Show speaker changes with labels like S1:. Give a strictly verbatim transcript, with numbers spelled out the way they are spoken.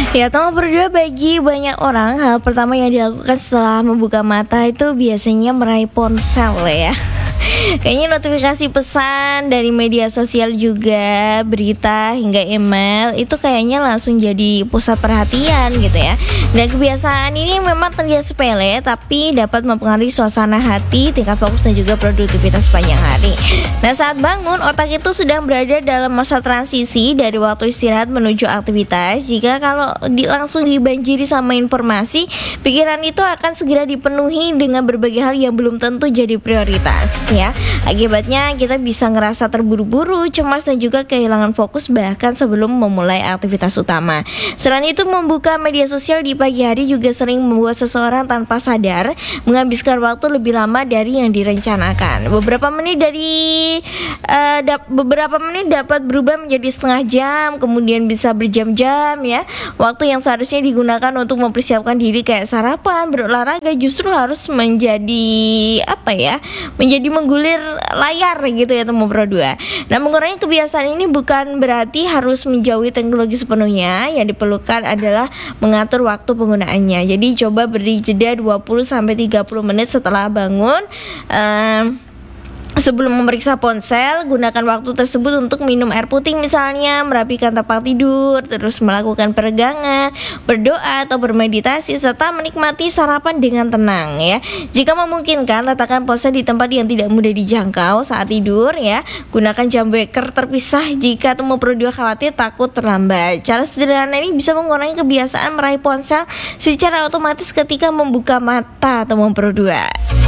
S1: Ya, nomor berdua, bagi banyak orang hal pertama yang dilakukan setelah membuka mata itu biasanya meraih ponsel ya. Kayaknya notifikasi pesan dari media sosial juga, berita hingga email itu kayaknya langsung jadi pusat perhatian gitu ya. Dan kebiasaan ini memang terlihat sepele tapi dapat mempengaruhi suasana hati, tingkat fokus dan juga produktivitas sepanjang hari. Nah, saat bangun otak itu sedang berada dalam masa transisi dari waktu istirahat menuju aktivitas. Jika kalau di, langsung dibanjiri sama informasi, pikiran itu akan segera dipenuhi dengan berbagai hal yang belum tentu jadi prioritas ya. Akibatnya kita bisa ngerasa terburu-buru, cemas dan juga kehilangan fokus bahkan sebelum memulai aktivitas utama. Selain itu, membuka media sosial di pagi hari juga sering membuat seseorang tanpa sadar menghabiskan waktu lebih lama dari yang direncanakan. Beberapa menit dari uh, dap- beberapa menit dapat berubah menjadi setengah jam, kemudian bisa berjam-jam ya. Waktu yang seharusnya digunakan untuk mempersiapkan diri kayak sarapan, berolahraga justru harus menjadi apa ya? Menjadi menggulir layar gitu ya teman Pro dua. Nah, mengurangi kebiasaan ini bukan berarti harus menjauhi teknologi sepenuhnya. Yang diperlukan adalah mengatur waktu penggunaannya. Jadi coba beri jeda dua puluh sampai tiga puluh menit setelah bangun. Um, Sebelum memeriksa ponsel, gunakan waktu tersebut untuk minum air putih misalnya, merapikan tempat tidur, terus melakukan peregangan, berdoa atau bermeditasi, serta menikmati sarapan dengan tenang ya. Jika memungkinkan, letakkan ponsel di tempat yang tidak mudah dijangkau saat tidur ya. Gunakan jam waker terpisah jika Temu Pro dua khawatir takut terlambat. Cara sederhana ini bisa mengurangi kebiasaan meraih ponsel secara otomatis ketika membuka mata Temu Pro dua.